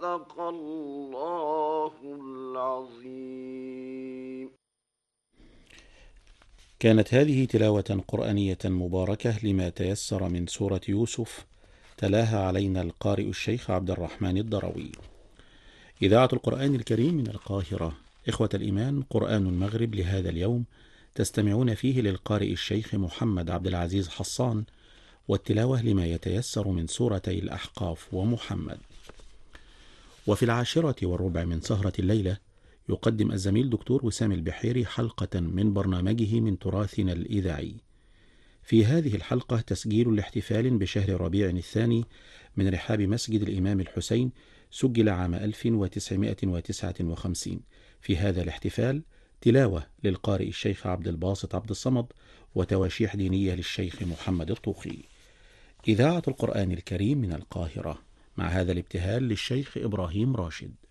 صدق الله العظيم. كانت هذه تلاوة قرآنية مباركة لما تيسر من سورة يوسف، تلاها علينا القارئ الشيخ عبد الرحمن الدروي. إذاعة القرآن الكريم من القاهرة. إخوة الإيمان، قرآن المغرب لهذا اليوم تستمعون فيه للقارئ الشيخ محمد عبد العزيز حصان، والتلاوة لما يتيسر من سورتي الأحقاف ومحمد. وفي 10:15 من سهرة الليلة يقدم الزميل دكتور وسام البحيري حلقة من برنامجه من تراثنا الإذاعي. في هذه الحلقة تسجيل لاحتفال بشهر ربيع الثاني من رحاب مسجد الإمام الحسين، سجل عام 1959. في هذا الاحتفال تلاوة للقارئ الشيخ عبد الباسط عبد الصمد، وتواشيح دينية للشيخ محمد الطوخي. إذاعة القرآن الكريم من القاهرة، مع هذا الابتهال للشيخ إبراهيم راشد.